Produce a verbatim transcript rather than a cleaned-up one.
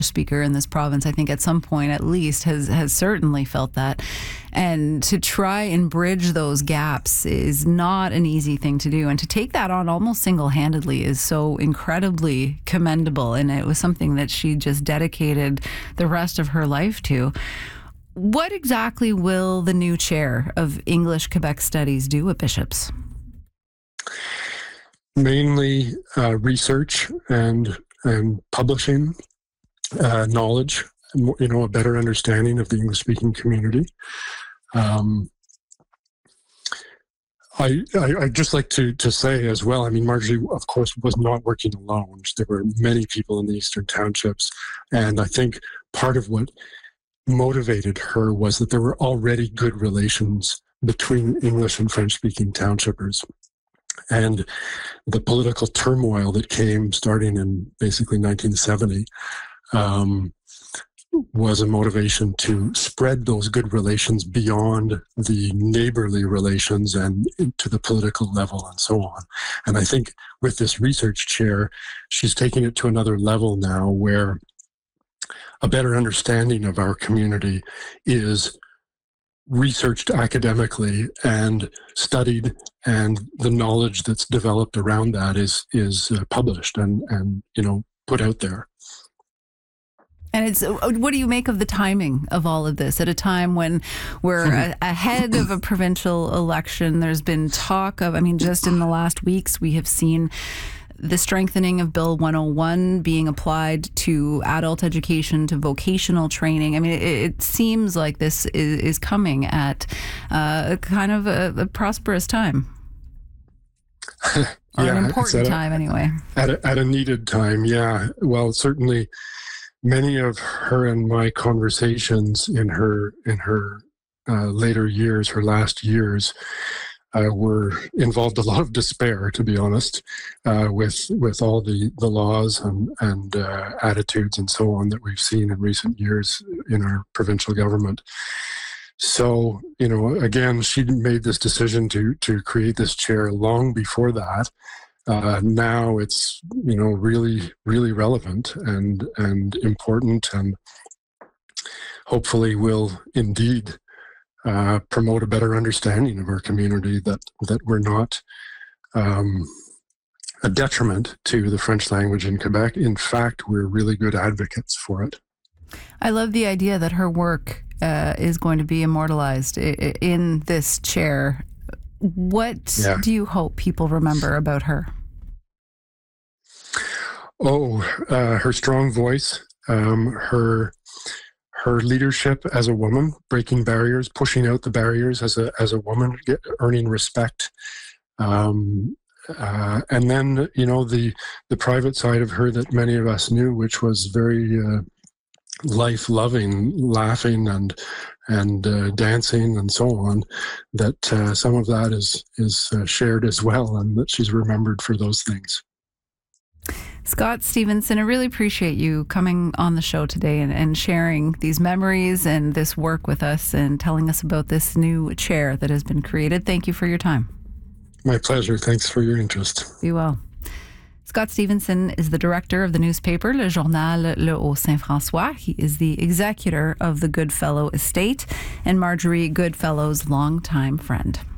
speaker in this province, I think at some point at least has has certainly felt that. And to try and bridge those gaps is not an easy thing to do. And to take that on almost single-handedly is so incredibly commendable. And it was something that she just dedicated the rest of her life to. What exactly will the new chair of English Quebec Studies do at Bishops? Mainly uh, research and and publishing uh, knowledge, you know, a better understanding of the English-speaking community. Um, I, I I'd just like to to say as well, I mean, Marjorie, of course, was not working alone. There were many people in the Eastern Townships, and I think part of what motivated her was that there were already good relations between English and French-speaking townshippers. And the political turmoil that came starting in basically nineteen seventy um, was a motivation to spread those good relations beyond the neighborly relations and to the political level and so on. And I think with this research chair, she's taking it to another level now where a better understanding of our community is researched academically and studied, and the knowledge that's developed around that is is uh, published and and you know put out there. And it's what do you make of the timing of all of this at a time when we're a, ahead of a provincial election? There's been talk of, I mean, just in the last weeks, we have seen the strengthening of Bill one oh one being applied to adult education, to vocational training. I mean, it, it seems like this is, is coming at uh, kind of a, a prosperous time. Or yeah, an important time, a, anyway. At a, at a needed time, yeah. Well, certainly many of her and my conversations in her, in her uh, later years, her last years, Uh, were involved a lot of despair, to be honest, uh, with with all the, the laws and, and uh, attitudes and so on that we've seen in recent years in our provincial government. So, you know, again, she made this decision to to create this chair long before that. Uh, now it's, you know, really, really relevant and and important, and hopefully will indeed Uh, promote a better understanding of our community, that that we're not um, a detriment to the French language in Quebec. In fact, we're really good advocates for it. I love the idea that her work uh, is going to be immortalized I- in this chair. What Yeah. do you hope people remember about her? Oh, uh, her strong voice, um, her her leadership as a woman, breaking barriers, pushing out the barriers as a as a woman, get, earning respect, um, uh, and then you know the the private side of her that many of us knew, which was very uh, life-loving, laughing and and uh, dancing and so on. That uh, some of that is is uh, shared as well, and that she's remembered for those things. Scott Stevenson, I really appreciate you coming on the show today and, and sharing these memories and this work with us and telling us about this new chair that has been created. Thank you for your time. My pleasure. Thanks for your interest. Be well. Scott Stevenson is the director of the newspaper Le Journal Le Haut-Saint-François. He is the executor of the Goodfellow estate and Marjorie Goodfellow's longtime friend.